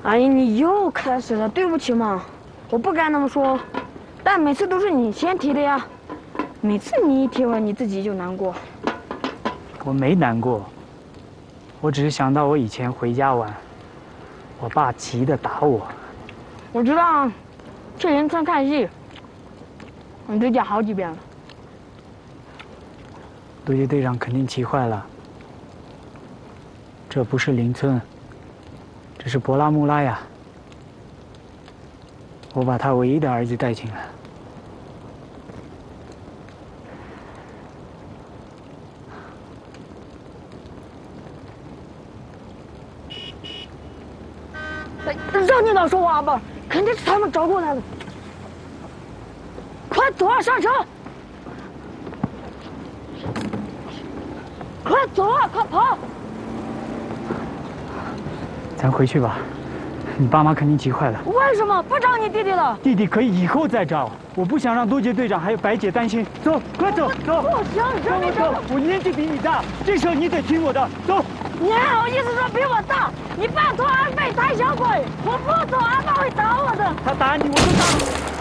阿姨，你又开始了，对不起嘛，我不该那么说，但每次都是你先提的呀，每次你一提完你自己就难过。 我没难过，我只是想到我以前回家晚，我爸急得打我。 我知道啊，去邻村看戏，你都讲好几遍了。 陆杰队长肯定气坏了。这不是邻村，这是博拉穆拉呀。我把他唯一的儿子带进来。 让你老说话吧，肯定是他们找过来的。快走啊，上车！快走啊，快跑！ 咱回去吧，你爸妈肯定急坏了。 为什么不找你弟弟了？ 弟弟可以以后再找，我不想让多杰队长还有白姐担心。走，快走，走！ 不行， 跟我走，我年纪比你大，这时候你得听我的。走！ 你还好意思说比我大？你拜托安倍胆小鬼！我不走，安倍会打我的。 他打你，我就打。